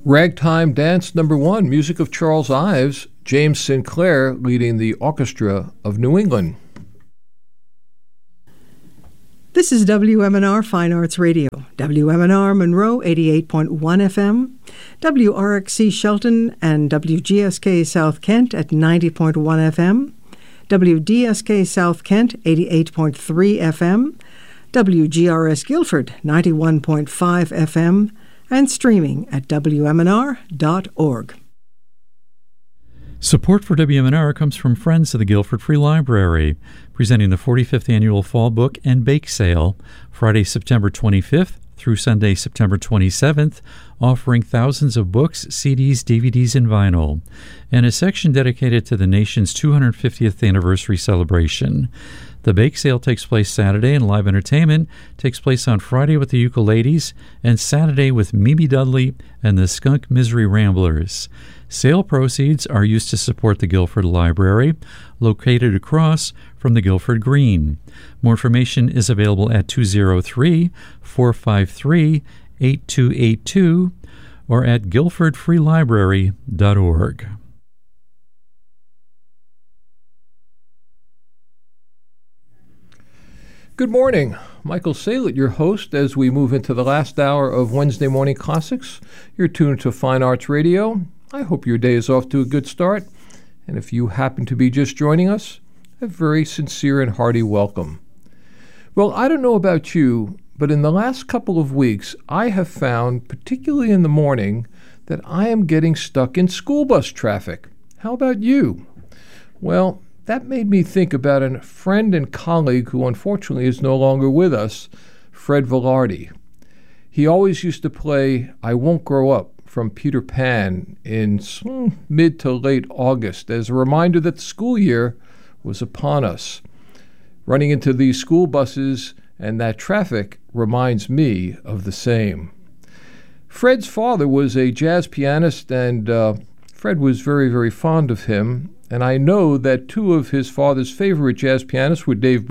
Ragtime Dance Number 1, music of Charles Ives, James Sinclair leading the Orchestra of New England. This is WMNR Fine Arts Radio, WMNR Monroe 88.1 FM, WRXC Shelton and WGSK South Kent at 90.1 FM, WDSK South Kent 88.3 FM, WGRS Guilford 91.5 FM, and streaming at WMNR.org. Support for WMNR comes from Friends of the Guilford Free Library, presenting the 45th Annual Fall Book and Bake Sale, Friday, September 25th through Sunday, September 27th, offering thousands of books, CDs, DVDs, and vinyl, and a section dedicated to the nation's 250th anniversary celebration. The bake sale takes place Saturday, and live entertainment takes place on Friday with the Ukuleles and Saturday with Mimi Dudley and the Skunk Misery Ramblers. Sale proceeds are used to support the Guilford Library, located across from the Guilford Green. More information is available at 203-453-8282 or at guilfordfreelibrary.org. Good morning. Michael Saylett, your host, as we move into the last hour of Wednesday Morning Classics. You're tuned to Fine Arts Radio. I hope your day is off to a good start. And if you happen to be just joining us, a very sincere and hearty welcome. Well, I don't know about you, but in the last couple of weeks, I have found, particularly in the morning, that I am getting stuck in school bus traffic. How about you? Well, that made me think about a friend and colleague who unfortunately is no longer with us, Fred Velarde. He always used to play I Won't Grow Up from Peter Pan in mid to late August as a reminder that the school year was upon us. Running into these school buses and that traffic reminds me of the same. Fred's father was a jazz pianist, and Fred was very, very fond of him. And I know that two of his father's favorite jazz pianists were Dave